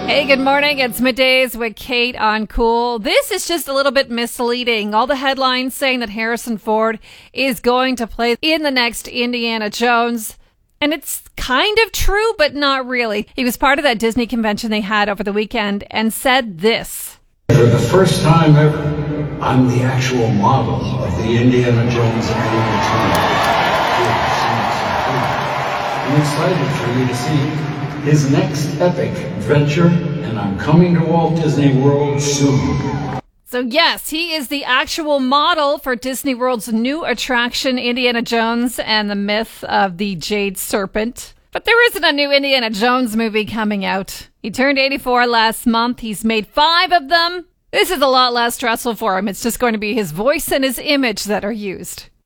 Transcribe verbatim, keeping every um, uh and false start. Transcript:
Hey, good morning. It's Middays with Kate on Cool. This is just a little bit misleading. All the headlines saying that Harrison Ford is going to play in the next Indiana Jones. And it's kind of true, but not really. He was part of that Disney convention they had over the weekend and said this. For the first time ever, I'm the actual model of the Indiana Jones animated film. I'm excited for you to see his next epic adventure, and I'm coming to Walt Disney World soon. So yes, he is the actual model for Disney World's new attraction, Indiana Jones and the Myth of the Jade Serpent. But there isn't a new Indiana Jones movie coming out. He turned eighty-four last month. He's made five of them. This is a lot less stressful for him. It's just going to be his voice and his image that are used.